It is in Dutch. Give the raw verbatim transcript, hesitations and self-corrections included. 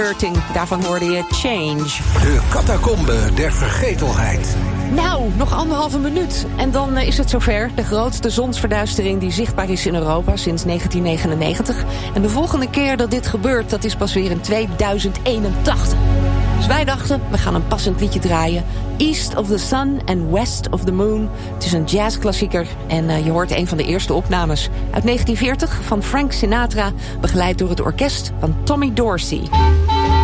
Daarvan hoorde je Change. De catacombe der vergetelheid. Nou, nog anderhalve minuut. En dan is het zover. De grootste zonsverduistering die zichtbaar is in Europa sinds negentien negenennegentig. En de volgende keer dat dit gebeurt, dat is pas weer in tweeduizend eenentachtig. Dus wij dachten, we gaan een passend liedje draaien. East of the Sun and West of the Moon. Het is een jazzklassieker en uh, je hoort een van de eerste opnames. Uit negentien veertig van Frank Sinatra, begeleid door het orkest van Tommy Dorsey.